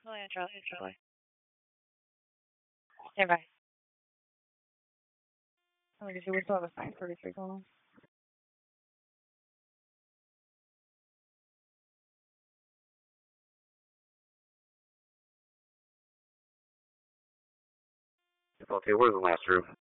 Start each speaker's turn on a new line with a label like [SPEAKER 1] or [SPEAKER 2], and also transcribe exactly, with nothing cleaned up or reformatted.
[SPEAKER 1] Julian, Charlie, Charlie. Yeah, bye. Oh, because you would still have a sign thirty-three going on.
[SPEAKER 2] Okay, where's the last room?